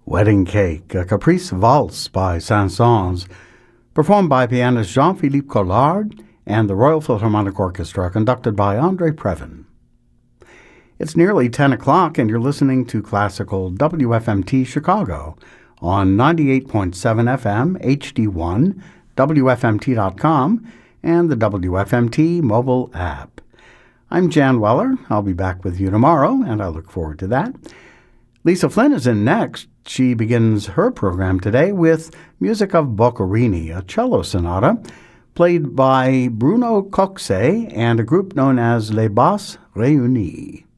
Wedding Cake, a caprice valse by Saint-Saëns, performed by pianist Jean-Philippe Collard and the Royal Philharmonic Orchestra, conducted by André Previn. It's nearly 10 o'clock, and you're listening to classical WFMT Chicago on 98.7 FM, HD1, WFMT.com, and the WFMT mobile app. I'm Jan Weller. I'll be back with you tomorrow, and I look forward to that. Lisa Flynn is in next. She begins her program today with music of Boccherini, a cello sonata played by Bruno Coxey and a group known as Les Basses Réunies.